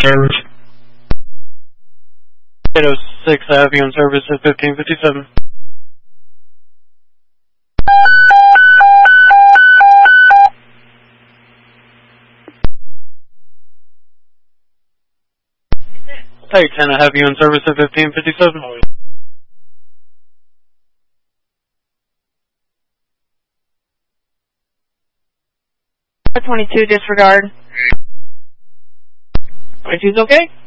service. 806, I have you on service at 1557. Hey, 10, I have you on service at 1557. 22, disregard. 22's okay?